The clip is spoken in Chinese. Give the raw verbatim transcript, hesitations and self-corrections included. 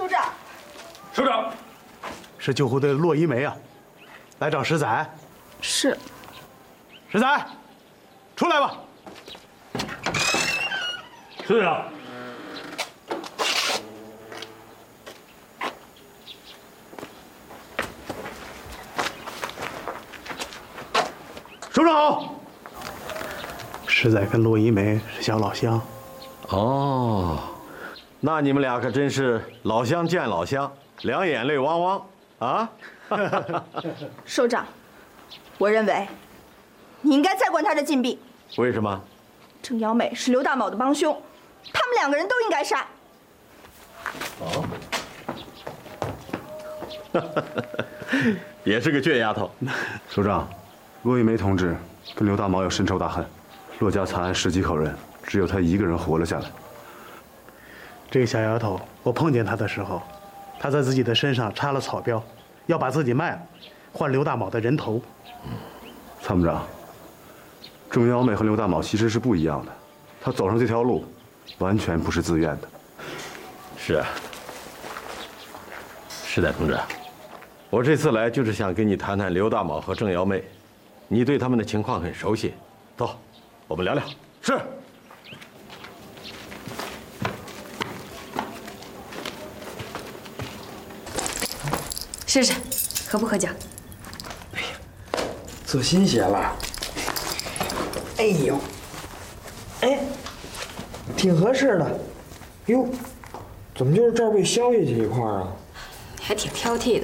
首长， 首长， 是救护队的骆一梅啊，来找石仔。 是。 石仔，出来吧。 首长。 首长好。石仔跟骆一梅是小老乡。 哦，那你们俩可真是老乡见老乡，两眼泪汪汪啊！ 首长，我认为你应该再关他的禁闭。 为什么？ 郑瑶美是刘大卯的帮凶，他们两个人都应该杀。 哦，也是个倔丫头。 首长，骆一梅同志跟刘大卯有深仇大恨，骆家惨案十几口人，只有他一个人活了下来。 这个小丫头，我碰见她的时候，她在自己的身上插了草标，要把自己卖了，换刘大卯的人头。 参谋长，郑瑶美和刘大卯其实是不一样的，她走上这条路，完全不是自愿的。 是啊，石仔同志，我这次来就是想跟你谈谈刘大卯和郑瑶妹，你对他们的情况很熟悉，走，我们聊聊。 是。 试试，合不合脚？ 哎呀，做新鞋了。哎呦，哎，挺合适的。哟，怎么就是这儿被削下去一块啊？ 你还挺挑剔的。